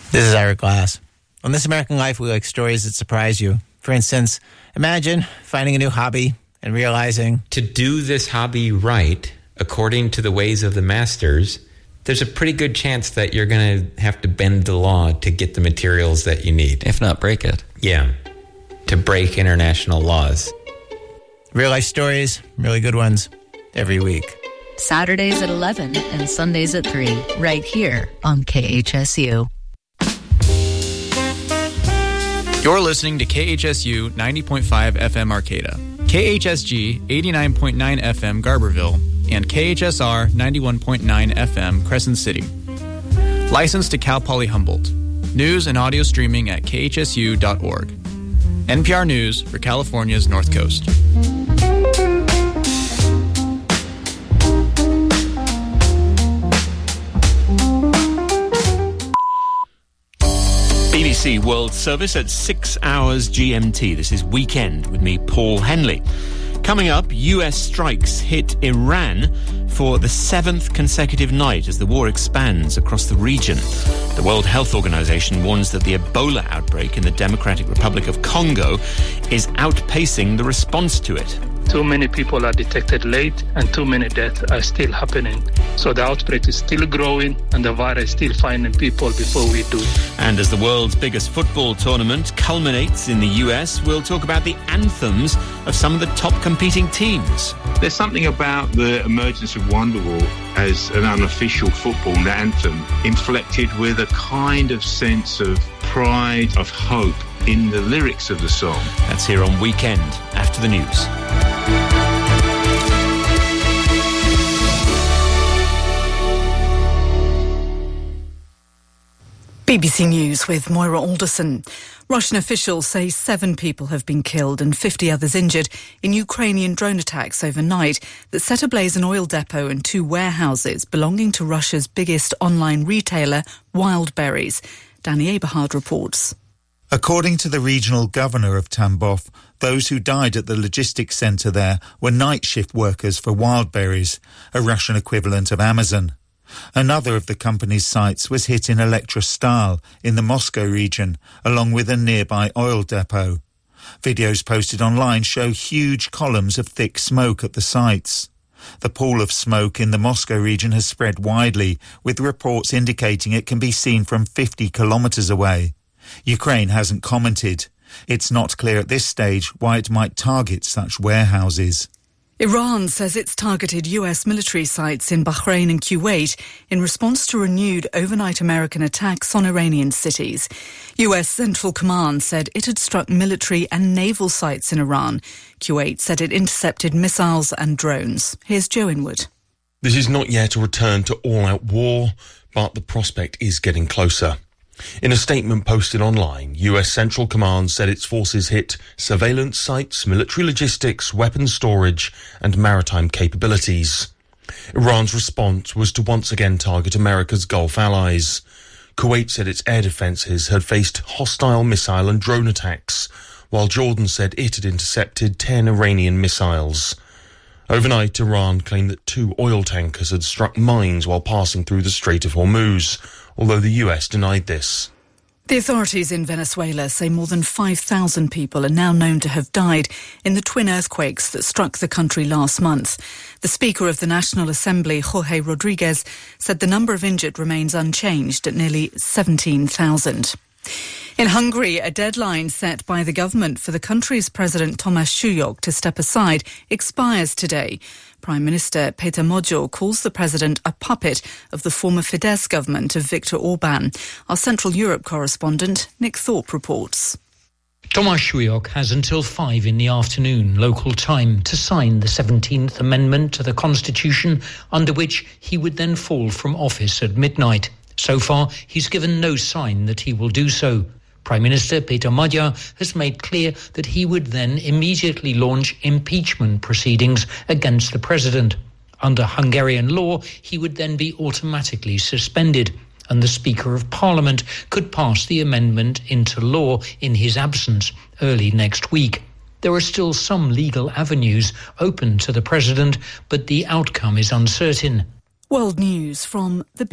This is Ira Glass. On This American Life, we like stories that surprise you. For instance, imagine finding a new hobby and realizing to do this hobby right, according to the ways of the masters, there's a pretty good chance that you're going to have to bend the law to get the materials that you need. If not break it. Yeah, to break international laws. real life stories, really good ones, every week. Saturdays at 11 and Sundays at 3, right here on KHSU. You're listening to KHSU 90.5 FM Arcata, KHSG 89.9 FM Garberville, and KHSR 91.9 FM Crescent City. Licensed to Cal Poly Humboldt. News and audio streaming at khsu.org. NPR News for California's North Coast. BBC World Service at 6 hours GMT. This is Weekend with me, Paul Henley. Coming up, US strikes hit Iran for the 7th consecutive night as the war expands across the region. The World Health Organization warns that the Ebola outbreak in the Democratic Republic of Congo is outpacing the response to it. Too many people are detected late and too many deaths are still happening. So the outbreak is still growing and the virus is still finding people before we do. And as the world's biggest football tournament culminates in the US, we'll talk about the anthems of some of the top competing teams. There's something about the emergence of Wonderwall as an unofficial football anthem inflected with a kind of sense of pride, of hope in the lyrics of the song. That's here on Weekend after the news. BBC News with Moira Alderson. Russian officials say 7 people have been killed and 50 others injured in Ukrainian drone attacks overnight that set ablaze an oil depot and 2 warehouses belonging to Russia's biggest online retailer, Wildberries. Danny Eberhard reports. According to the regional governor of Tambov, those who died at the logistics centre there were night shift workers for Wildberries, a Russian equivalent of Amazon. Another of the company's sites was hit in Elektrostal in the Moscow region, along with a nearby oil depot. Videos posted online show huge columns of thick smoke at the sites. The pool of smoke in the Moscow region has spread widely, with reports indicating it can be seen from 50 kilometres away. Ukraine hasn't commented. It's not clear at this stage why it might target such warehouses. Iran says it's targeted US military sites in Bahrain and Kuwait in response to renewed overnight American attacks on Iranian cities. US Central Command said it had struck military and naval sites in Iran. Kuwait said it intercepted missiles and drones. Here's Joe Inwood. This is not yet a return to all-out war, but the prospect is getting closer. In a statement posted online, US Central Command said its forces hit surveillance sites, military logistics, weapons storage and maritime capabilities. Iran's response was to once again target America's Gulf allies. Kuwait said its air defences had faced hostile missile and drone attacks, while Jordan said it had intercepted 10 Iranian missiles. Overnight, Iran claimed that 2 oil tankers had struck mines while passing through the Strait of Hormuz, although the US denied this. The authorities in Venezuela say more than 5,000 people are now known to have died in the twin earthquakes that struck the country last month. The Speaker of the National Assembly, Jorge Rodriguez, said the number of injured remains unchanged at nearly 17,000. In Hungary, a deadline set by the government for the country's President Tomáš Suyok to step aside expires today. Prime Minister Péter Magyar calls the president a puppet of the former Fidesz government of Viktor Orbán. Our Central Europe correspondent, Nick Thorpe, reports. Tomáš Suyok has until 5 in the afternoon local time to sign the 17th Amendment to the Constitution, under which he would then fall from office at midnight. So far, he's given no sign that he will do so. Prime Minister Péter Magyar has made clear that he would then immediately launch impeachment proceedings against the president. Under Hungarian law, he would then be automatically suspended, and the Speaker of Parliament could pass the amendment into law in his absence early next week. There are still some legal avenues open to the president, but the outcome is uncertain. World News from the